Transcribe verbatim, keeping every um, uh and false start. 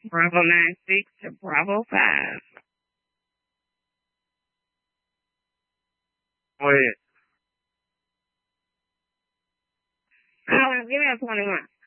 Bravo nine six to Bravo five. Go ahead. Oh, give me a twenty-one.